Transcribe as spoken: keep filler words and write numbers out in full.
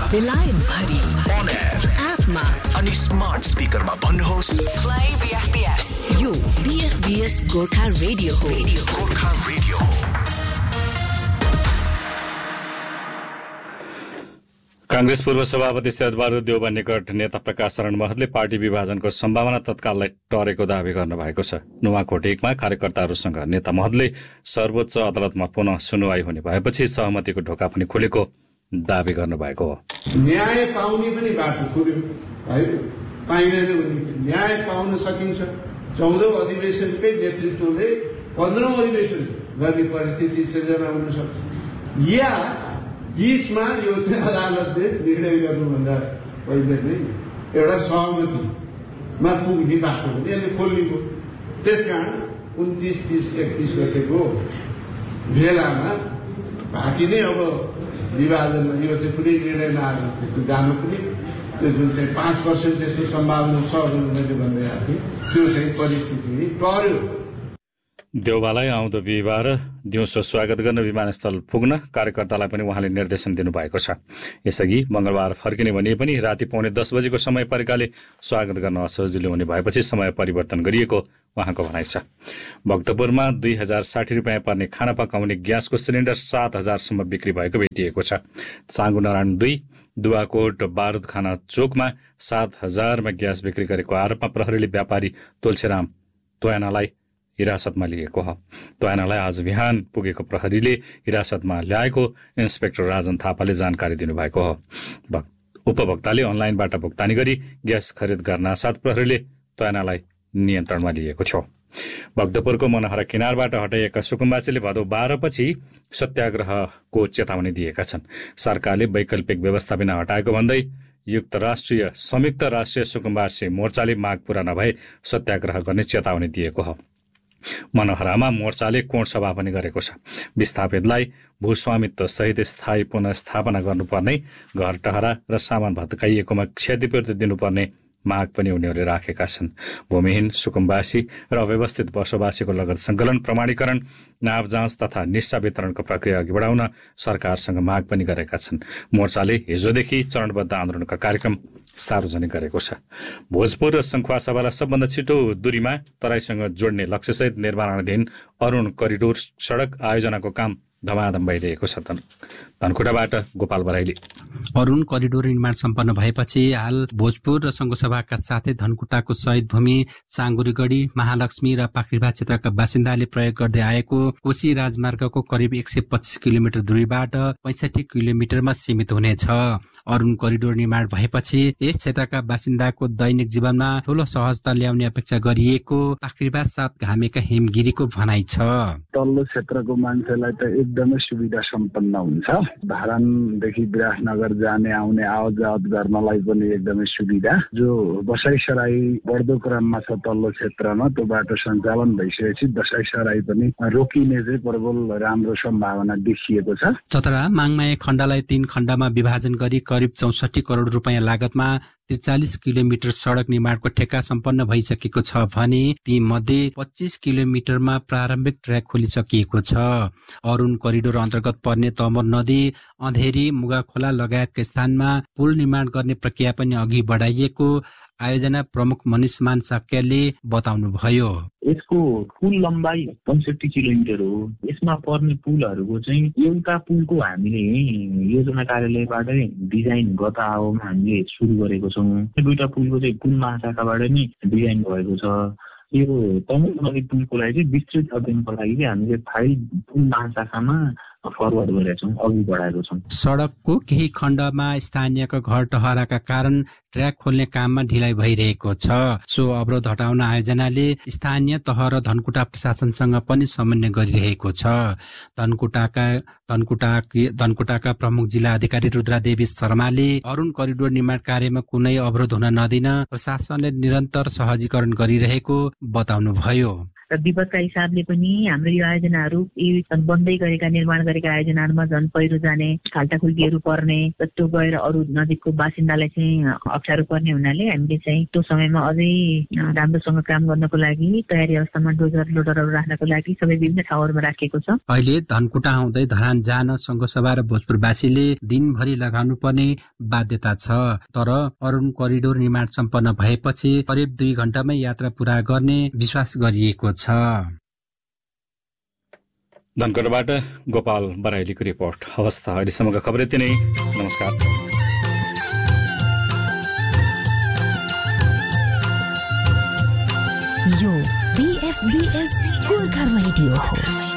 बेलायत भरि on air एपमा अनि स्मार्ट स्पिकरमा भन्नुहोस् play B F B S यो B F B S Gorkha radio हो गोर्खा रेडियो हो। कांग्रेस पूर्व सभापति शेरबहादुर देउबा निकट नेता प्रकाश शरण महतले पार्टी विभाजनको सम्भावना तत्काललाई टरेको दावी गर्नुभएको छ। नुवाकोट एकमा कार्यकर्ताहरूसँग नेता महतले सर्वोच्च अदालतमा पुनः सुनवाई हुने भएपछि सहमतिको ढोका पनि खुलेको दावी गर्नुभएको हो। न्याय पाउने पनि बाटो खुल्यो है, पाइँदैन भने न्याय पाउन सकिन्छ। चौधौं अधिवेशनकै नेतृत्वले पन्ध्रौं अधिवेशन गर्ने परिस्थिति सिर्जना हुन सक्छ या बीसमा यो चाहिँ अदालतले निर्णय गर्नुभन्दा पहिले नै एउटा सहमतिमा पुग्ने बाटो पनि यसले खोलिएको। त्यसकारण उन्तिस तीस एकतिस गतेको बेलामा पार्टी नै अब विभाजनमा यो चाहिँ कुनै निर्णय नआएको जानु पनि त्यो जुन चाहिँ पाँच पर्सेन्ट त्यसको सम्भावना छ उनीहरूले भन्दै आएको थियो त्यो चाहिँ परिस्थिति टर्यो। देउबालाई आउँदो बिहिबार दिउँसो स्वागत गर्न विमानस्थल पुग्न कार्यकर्तालाई पनि उहाँले निर्देशन दिनुभएको छ। यसअघि मंगलबार फर्किने भनिए पनि राति पौने दस बजेको समय परेकाले स्वागत गर्न असजिलो हुने भएपछि समय परिवर्तन गरिएको उहाँको भनाइ छ। भक्तपुरमा दुई हजार साठी रुपियाँ पर्ने खाना पकाउने ग्यासको सिलिन्डर सात हजारसम्म बिक्री भएको भेटिएको छ। साङ्गु नारायण दुई दुवाकोट बारुद खाना चोकमा सात हजारमा ग्यास बिक्री गरेको आरोपमा प्रहरीले व्यापारी तुलसीराम तोयानालाई हिरासतमा लिएको हो। तोयानालाई आज बिहान पुगेको प्रहरीले हिरासतमा ल्याएको इन्सपेक्टर राजन थापाले जानकारी दिनुभएको हो। उपभोक्ताले अनलाइनबाट भुक्तानी गरी ग्यास खरिद गर्न साथ प्रहरीले तोयानालाई नियन्त्रणमा लिएको छ। भक्तपुरको मनोहरा किनारबाट हटाइएका सुकुम्बासीले भदौ बाह्र पछि सत्याग्रहको चेतावनी दिएका छन्। सरकारले वैकल्पिक व्यवस्था बिना हटाएको भन्दै युक्त राष्ट्रिय संयुक्त राष्ट्रिय सुकुम्बासी मोर्चाले माग पूरा नभए सत्याग्रह गर्ने चेतावनी दिएको हो। मनोहरामा मोर्चाले कोण सभा पनि गरेको छ। विस्थापितलाई भूस्वामित्व सहित स्थायी पुनस्थापना गर्नुपर्ने, घर टहरा र सामान भत्काइएकोमा क्षतिपूर्ति दिनुपर्ने माग पनि उनीहरूले राखेका छन्। भूमिहीन सुकुम्बासी र अव्यवस्थित बसोबासीको लगत संकलन, प्रमाणीकरण, नाप जाँच तथा निस्सा वितरणको प्रक्रिया अघि बढाउन सरकारसँग माग पनि गरेका छन्। मोर्चाले हिजोदेखि चरणबद्ध आन्दोलनका कार्यक्रम सार्वजनिक गरेको छ। भोजपुर र सङ्खुवासभालाई सबभन्दा छिटो दूरीमा तराईसँग जोड्ने लक्ष्यसहित निर्माणाधीन अरुण करिडोर सडक आयोजनाको काम धमाधम भइरहेको छ। धनकुटाबाट गोपाल बराइली। अरुण करिडोर निर्माण सम्पन्न भएपछि हाल भोजपुर र सङ्घसभाका साथै धनकुटाको शहीद भूमि, चाङ्गुरीगढी, महालक्ष्मी र पाखरिभा क्षेत्रका बासिन्दाले प्रयोग गर्दै आएको कोशी राजमार्गको करिब एक सय पच्चिस किलोमिटर दूरीबाट पैंसठी किलोमिटरमा सीमित हुनेछ। अरुण करिडोर निर्माण भएपछि यस क्षेत्रका बासिन्दाको दैनिक जीवनमा ठूलो सहजता ल्याउने अपेक्षा गरिएको पाखरिभा साथ घामेका हिमगिरीको भनाइ छ। तल्लो क्षेत्रको मान्छेलाई त एकदमै सुविधा सम्पन्न हुन्छ। धरानदेखि विराटनगर जाने आउने आवत जावत गर्नलाई पनि एकदमै सुविधा। जो बसाइसराई बढ्दो क्रममा छ तल्लो क्षेत्रमा, त्यो बाटो सञ्चालन भइसकेपछि बसाइसराई पनि रोकिने चाहिँ प्रबल राम्रो सम्भावना देखिएको छ। चतरा माङमाया खण्डलाई तीन खण्डमा विभाजन गरी करिब चौसठी करोड रुपियाँ लागतमा त्रिचालिस किलोमिटर सड़क निर्माणको ठेक्का सम्पन्न भइसकेको छ भने ती मध्ये पच्चीस किलोमिटरमा प्रारम्भिक ट्र्याक खोलिसकिएको छ। अरुण करिडोर अन्तर्गत पर्ने तमोर नदी, अँधेरी, मुगाखोला लगायतका स्थानमा पुल निर्माण गर्ने प्रक्रिया पनि अघि बढाइएको आयोजना प्रमुख मनिषमान साक्यले बताउनुभयो। यसको कुल लम्बाइ पैंसठी किलोमिटर हो। यसमा पर्ने पुलहरूको चाहिँ एउटा पुलको हामीले योजना कार्यालयबाटै डिजाइन गत आवमा हामीले सुरु गरेको छौँ। दुईटा पुलको चाहिँ पुल महाशाखाबाट नै डिजाइन भएको छ। यो तमोर नदी पुलको लागि चाहिँ विस्तृत अध्ययनको लागि चाहिँ हामीले फाइल पुल महाशाखामा फरवर्ड गरेका छौँ, अघि बढाएको छौँ। सडकको केही खण्डमा स्थानीयको घर टहराका कारण ट्र्याक खोल्ने काममा ढिलाइ भइरहेको छ। सो अवरोध हटाउन आयोजनाले स्थानीय तह र धनकुटा प्रशासनसँग पनि समन्वय गरिरहेको छ। धनकुटाका धनकुटा धनकुटाका प्रमुख जिल्ला अधिकारी रुद्रादेवी शर्माले अरुण करिडोर निर्माण कार्यमा कुनै अवरोध हुन नदिन प्रशासनले निरन्तर सहजीकरण गरिरहेको बताउनुभयो। र विपदका हिसाबले पनि हाम्रो यो आयोजनाहरू यी बन्दै गरेका निर्माण गरेका आयोजनाहरूमा झन् पहिरो जाने खाल्टाखुल्टीहरू पर्ने र त्यो गएर अरू नजिकको बासिन्दालाई चाहिँ अप्ठ्यारो पर्ने हुनाले हामीले चाहिँ त्यो समयमा अझै राम्रोसँग काम गर्नको लागि तयारी अवस्थामा डोजर लोडरहरू राख्नको लागि सबै विभिन्न ठाउँहरूमा राखिएको छ। अहिले धनकुटा आउँदै धरान जान सङ्घसभा र भोजपुरवासीले दिनभरि लगाउनु पर्ने बाध्यता छ, तर अरुण करिडोर निर्माण सम्पन्न भएपछि करिब दुई घण्टामै यात्रा पूरा गर्ने विश्वास गरिएको छ। धनकुटाबाट गोपाल बराइलीको रिपोर्ट। अवस्था अहिलेसम्मका खबर यति नै। नमस्कार। यो बीएफबीएस गोर्खा रेडियो हो।